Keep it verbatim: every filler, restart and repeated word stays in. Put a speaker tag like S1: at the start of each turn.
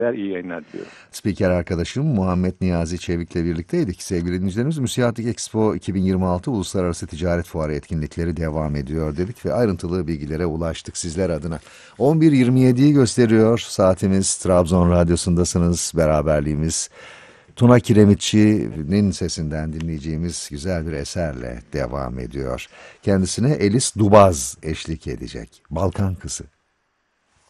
S1: İyi yayınlar diliyorum.
S2: Spiker arkadaşım Muhammed Niyazi Çevik'le birlikteydik. Sevgili dinleyicilerimiz, Müsiatlık Expo iki bin yirmi altı Uluslararası Ticaret Fuarı etkinlikleri devam ediyor dedik ve ayrıntılı bilgilere ulaştık sizler adına. on bir yirmi yediyi gösteriyor saatimiz. Trabzon Radyosu'ndasınız. Beraberliğimiz Tuna Kiremitçi'nin sesinden dinleyeceğimiz güzel bir eserle devam ediyor. Kendisine Elis Dubaz eşlik edecek. Balkan Kızı.